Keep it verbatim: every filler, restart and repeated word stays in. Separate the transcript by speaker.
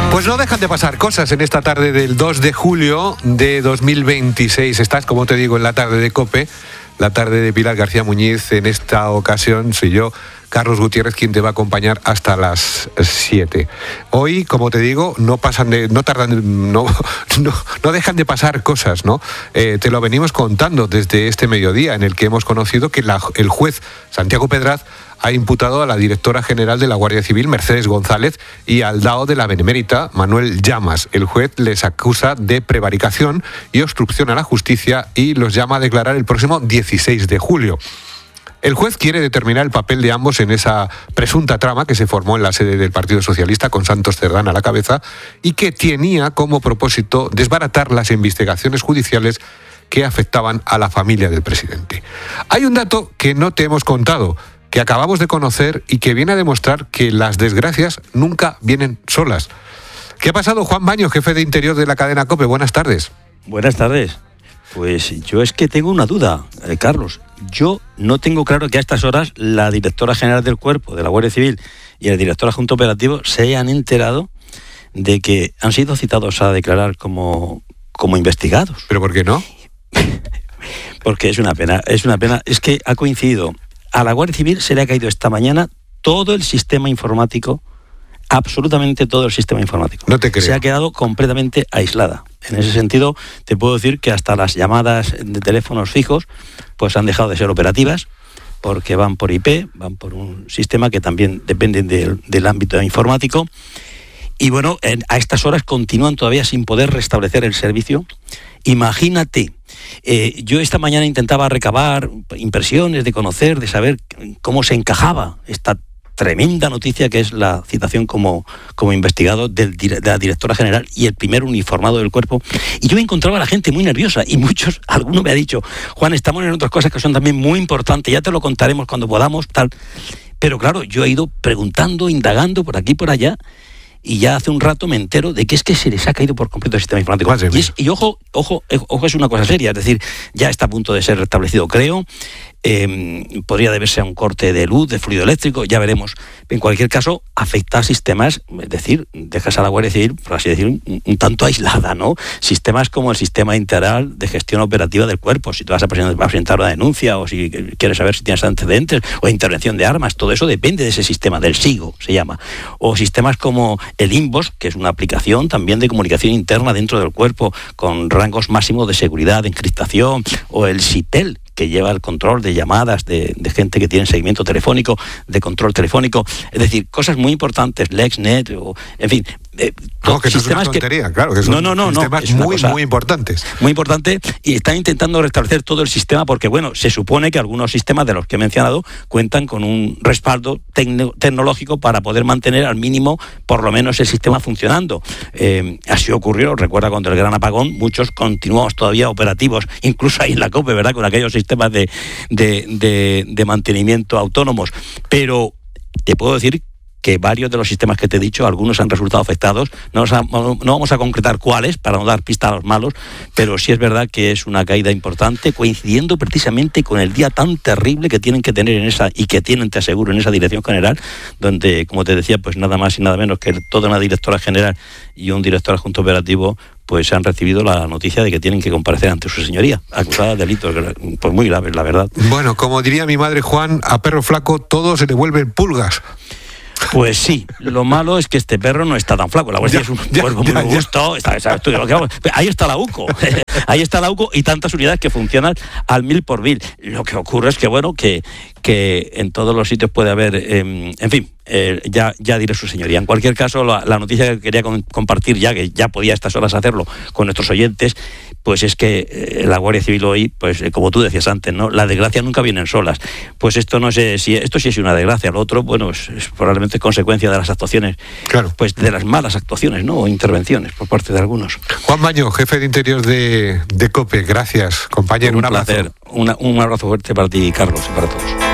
Speaker 1: Pues no dejan de pasar cosas en esta tarde del dos de julio de dos mil veintiséis. Estás, como te digo, en la tarde de COPE, la tarde de Pilar García Muñiz. En esta ocasión soy yo, Carlos Gutiérrez, quien te va a acompañar hasta las siete. Hoy, como te digo, no pasan de, no tardan, no, no, no dejan de pasar cosas, ¿no? Eh, te lo venimos contando desde este mediodía, en el que hemos conocido que la, el juez Santiago Pedraz ha imputado a la directora general de la Guardia Civil, Mercedes González, y al D A O de la Benemérita, Manuel Llamas. El juez les acusa de prevaricación y obstrucción a la justicia y los llama a declarar el próximo dieciséis de julio. El juez quiere determinar el papel de ambos en esa presunta trama que se formó en la sede del Partido Socialista con Santos Cerdán a la cabeza y que tenía como propósito desbaratar las investigaciones judiciales que afectaban a la familia del presidente. Hay un dato que no te hemos contado, que acabamos de conocer y que viene a demostrar que las desgracias nunca vienen solas. ¿Qué ha pasado, Juan Baño, jefe de Interior de la cadena COPE? Buenas tardes.
Speaker 2: Buenas tardes. Pues yo es que tengo una duda, eh, Carlos. Yo no tengo claro que a estas horas la directora general del Cuerpo de la Guardia Civil y el director adjunto operativo se hayan enterado de que han sido citados a declarar como, como investigados.
Speaker 1: ¿Pero por qué no?
Speaker 2: Porque es una pena, es una pena. Es que ha coincidido. A la Guardia Civil se le ha caído esta mañana todo el sistema informático, absolutamente todo el sistema informático.
Speaker 1: No te creo.
Speaker 2: Se ha quedado completamente aislada. En ese sentido, te puedo decir que hasta las llamadas de teléfonos fijos pues han dejado de ser operativas porque van por I P, van por un sistema que también depende del, del ámbito informático. Y bueno, en, a estas horas continúan todavía sin poder restablecer el servicio. Imagínate, eh, yo esta mañana intentaba recabar impresiones de conocer, de saber cómo se encajaba esta tremenda noticia que es la citación como, como investigado del, de la directora general y el primer uniformado del cuerpo. Y yo me encontraba a la gente muy nerviosa y muchos, alguno me ha dicho, Juan, estamos en otras cosas que son también muy importantes, ya te lo contaremos cuando podamos, tal. Pero claro, yo he ido preguntando, indagando por aquí y por allá, y ya hace un rato me entero de que es que se les ha caído por completo el sistema informático. Y, es, y ojo, ojo, ojo, es una cosa seria, es decir, ya está a punto de ser restablecido, creo. Eh, podría deberse a un corte de luz, de fluido eléctrico, ya veremos. En cualquier caso, afecta a sistemas, es decir, dejas a la Guardia Civil, por así decir, un, un tanto aislada, ¿no? Sistemas como el sistema integral de gestión operativa del cuerpo, si te vas a presentar, vas a presentar una denuncia o si quieres saber si tienes antecedentes o intervención de armas, todo eso depende de ese sistema, del SIGO se llama. O sistemas como el INVOS, que es una aplicación también de comunicación interna dentro del cuerpo con rangos máximos de seguridad, de encriptación, o el SITEL, que lleva el control de llamadas de, de gente que tiene seguimiento telefónico, de control telefónico, es decir, cosas muy importantes, LexNet, o, en fin. Eh,
Speaker 1: no, que eso es una tontería, que, claro, que son
Speaker 2: no, no, no,
Speaker 1: sistemas
Speaker 2: no,
Speaker 1: muy, muy importantes.
Speaker 2: Muy importante, y están intentando restablecer todo el sistema porque, bueno, se supone que algunos sistemas de los que he mencionado cuentan con un respaldo tecno, tecnológico para poder mantener al mínimo, por lo menos, el sistema funcionando. Eh, así ocurrió, recuerda, cuando el gran apagón, muchos continuamos todavía operativos, incluso ahí en la COPE, ¿verdad?, con aquellos sistemas de, de, de, de mantenimiento autónomos. Pero te puedo decir que varios de los sistemas que te he dicho, algunos han resultado afectados. No, no vamos a concretar cuáles, para no dar pista a los malos, pero sí es verdad que es una caída importante, coincidiendo precisamente con el día tan terrible que tienen que tener en esa, y que tienen, te aseguro, en esa dirección general, donde, como te decía, pues nada más y nada menos que toda una directora general y un director adjunto operativo pues han recibido la noticia de que tienen que comparecer ante su señoría, acusadas de delitos pues muy graves, la verdad.
Speaker 1: Bueno, como diría mi madre, Juan, a perro flaco todo se le vuelven pulgas.
Speaker 2: Pues sí, lo malo es que este perro no está tan flaco. La Guardia es un
Speaker 1: ya,
Speaker 2: cuerpo
Speaker 1: ya,
Speaker 2: muy
Speaker 1: ya.
Speaker 2: robusto. Está, está, ahí está la U C O. Ahí está la U C O y tantas unidades que funcionan al mil por mil. Lo que ocurre es que, bueno, que, que en todos los sitios puede haber, eh, en fin, eh, ya, ya diré su señoría. En cualquier caso, la, la noticia que quería con, compartir ya, que ya podía a estas horas hacerlo con nuestros oyentes, pues es que eh, la Guardia Civil hoy, pues eh, como tú decías antes, ¿no? Las desgracias nunca vienen solas. Pues esto no sé si esto sí es una desgracia, lo otro, bueno, es, es probablemente consecuencia de las actuaciones,
Speaker 1: claro,
Speaker 2: pues de las malas actuaciones, ¿no? O intervenciones por parte de algunos.
Speaker 1: Juan Baño, jefe de Interior de, de COPE, gracias, compañero, un,
Speaker 2: un
Speaker 1: abrazo.
Speaker 2: Placer. Una, un abrazo fuerte para ti, Carlos, y para todos.